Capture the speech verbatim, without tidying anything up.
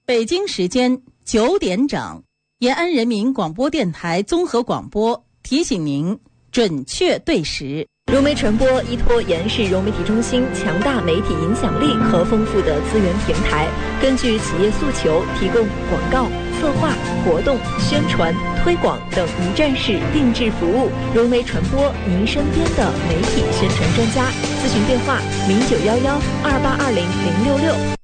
北京时间九点整，延安人民广播电台综合广播提醒您准确对时。 融媒传播依托延安市融媒体中心强大媒体影响力和丰富的资源平台，根据企业诉求，提供广告、策划、活动、宣传、推广等一站式定制服务。融媒传播，您身边的媒体宣传专家。咨询电话：零九幺幺二八二零零六六。